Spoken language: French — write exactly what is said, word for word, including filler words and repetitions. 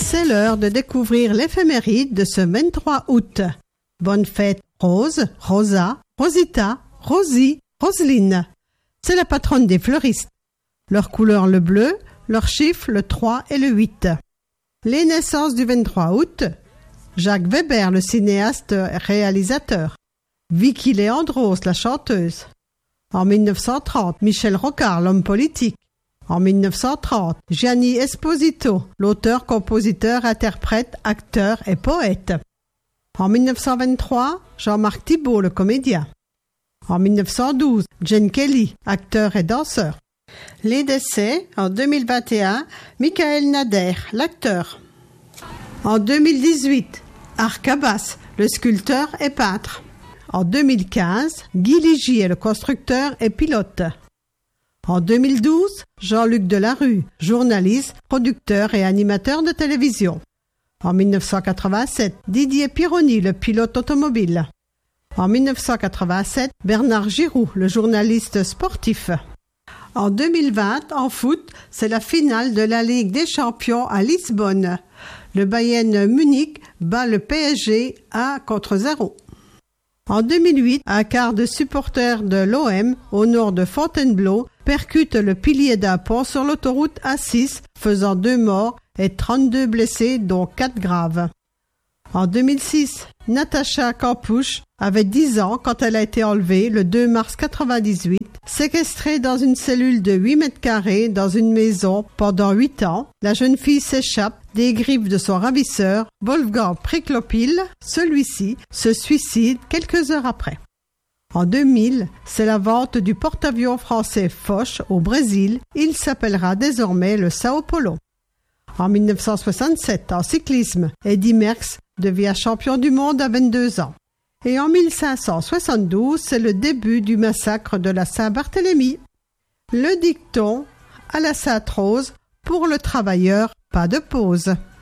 C'est l'heure de découvrir l'éphéméride de ce vingt-trois août. Bonne fête Rose, Rosa, Rosita, Rosie, Roseline. C'est la patronne des fleuristes. Leur couleur le bleu, leur chiffre le trois et le huit. Les naissances du vingt-trois août. Jacques Weber, le cinéaste réalisateur. Vicky Leandros, la chanteuse. En mille neuf cent trente, Michel Rocard, l'homme politique. En mille neuf cent trente, Gianni Esposito, l'auteur, compositeur, interprète, acteur et poète. En mille neuf cent vingt-trois, Jean-Marc Thibault, le comédien. En mille neuf cent douze, Gene Kelly, acteur et danseur. Les décès, en deux mille vingt et un, Michael Nader, l'acteur. En deux mille dix-huit, Arcabas, le sculpteur et peintre. En deux mille quinze, Guy Ligier, le constructeur et pilote. En deux mille douze, Jean-Luc Delarue, journaliste, producteur et animateur de télévision. En mille neuf cent quatre-vingt-sept, Didier Pironi, le pilote automobile. En mille neuf cent quatre-vingt-sept, Bernard Giroux, le journaliste sportif. En deux mille vingt, en foot, c'est la finale de la Ligue des Champions à Lisbonne. Le Bayern Munich bat le P S G un contre zéro. En deux mille huit, un quart de supporters de l'O M au nord de Fontainebleau percute le pilier d'un pont sur l'autoroute A six, faisant deux morts et trente-deux blessés, dont quatre graves. En deux mille six, Natacha Campouche avait dix ans quand elle a été enlevée le deux mars quatre-vingt-dix-huit, séquestrée dans une cellule de huit mètres carrés dans une maison pendant huit ans. La jeune fille s'échappe des griffes de son ravisseur, Wolfgang Priklopil. Celui-ci se suicide quelques heures après. En deux mille, c'est la vente du porte-avions français Foch au Brésil. Il s'appellera désormais le Sao Paulo. En mille neuf cent soixante-sept, en cyclisme, Eddy Merckx devient champion du monde à vingt-deux ans. Et en mille cinq cent soixante-douze, c'est le début du massacre de la Saint-Barthélemy. Le dicton à la Sainte-Rose, pour le travailleur, pas de pause.